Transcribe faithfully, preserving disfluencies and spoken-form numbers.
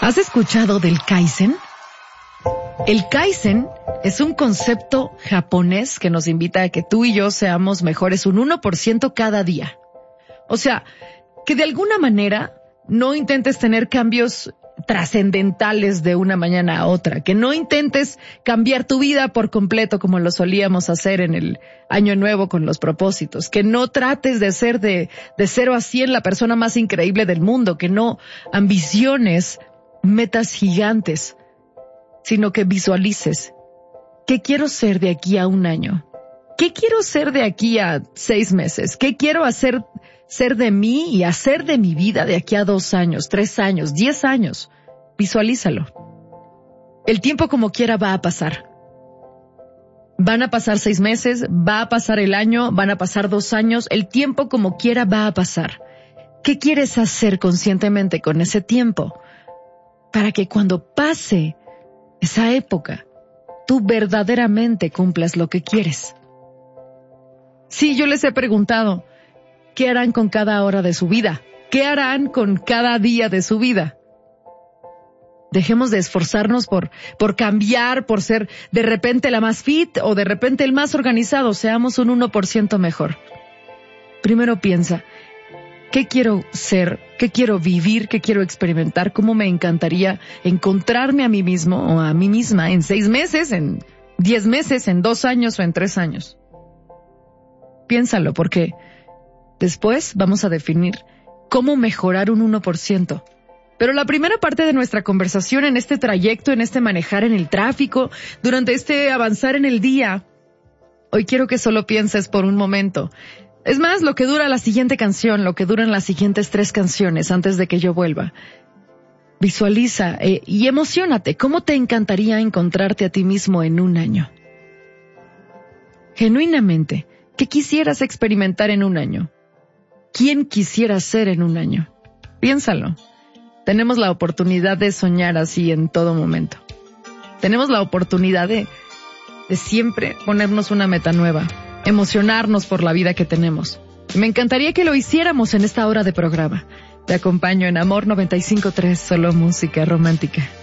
¿Has escuchado del Kaizen? El Kaizen es un concepto japonés que nos invita a que tú y yo seamos mejores un uno por ciento cada día. O sea, que de alguna manera no intentes tener cambios trascendentales de una mañana a otra, que no intentes cambiar tu vida por completo como lo solíamos hacer en el año nuevo con los propósitos, que no trates de ser de, de cero a cien la persona más increíble del mundo, que no ambiciones metas gigantes, sino que visualices ¿qué quiero ser de aquí a un año? ¿Qué quiero ser de aquí a seis meses? ¿Qué quiero hacer ser de mí y hacer de mi vida de aquí a dos años, tres años, diez años? Visualízalo. El tiempo como quiera va a pasar. Van a pasar seis meses, va a pasar el año, van a pasar dos años, el tiempo como quiera va a pasar. ¿Qué quieres hacer conscientemente con ese tiempo? Para que cuando pase esa época, tú verdaderamente cumplas lo que quieres. Sí, yo les he preguntado, ¿qué harán con cada hora de su vida? ¿Qué harán con cada día de su vida? Dejemos de esforzarnos por, por cambiar, por ser de repente la más fit o de repente el más organizado. Seamos un uno por ciento mejor. Primero piensa, ¿qué quiero ser? ¿Qué quiero vivir? ¿Qué quiero experimentar? ¿Cómo me encantaría encontrarme a mí mismo o a mí misma en seis meses, en diez meses, en dos años o en tres años? Piénsalo, porque después vamos a definir cómo mejorar un uno por ciento. Pero la primera parte de nuestra conversación en este trayecto, en este manejar en el tráfico, durante este avanzar en el día, hoy quiero que solo pienses por un momento. Es más, lo que dura la siguiente canción, lo que duran las siguientes tres canciones antes de que yo vuelva. Visualiza eh, y emociónate. ¿Cómo te encantaría encontrarte a ti mismo en un año? Genuinamente, ¿qué quisieras experimentar en un año? ¿Quién quisieras ser en un año? Piénsalo. Tenemos la oportunidad de soñar así en todo momento. Tenemos la oportunidad de, de siempre ponernos una meta nueva, emocionarnos por la vida que tenemos. Me encantaría que lo hiciéramos en esta hora de programa. Te acompaño en Amor noventa y cinco punto tres, solo música romántica.